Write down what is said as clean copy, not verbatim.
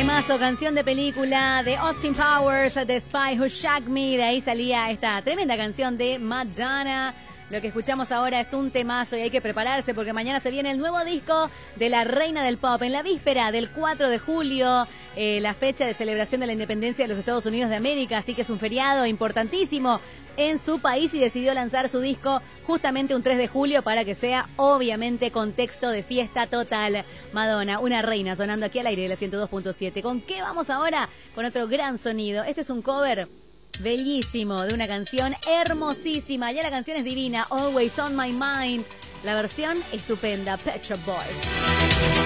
Temazo, canción de película de Austin Powers, The Spy Who Shagged Me. De ahí salía esta tremenda canción de Madonna. Lo que escuchamos ahora es un temazo y hay que prepararse porque mañana se viene el nuevo disco de la reina del pop. En la víspera del 4 de julio, la fecha de celebración de la independencia de los Estados Unidos de América, así que es un feriado importantísimo en su país y decidió lanzar su disco justamente un 3 de julio para que sea obviamente contexto de fiesta total. Madonna, una reina sonando aquí al aire de la 102.7. ¿Con qué vamos ahora? Con otro gran sonido. Este es un cover bellísimo de una canción hermosísima. Ya la canción es divina, Always on My Mind. La versión estupenda, Pet Shop Boys.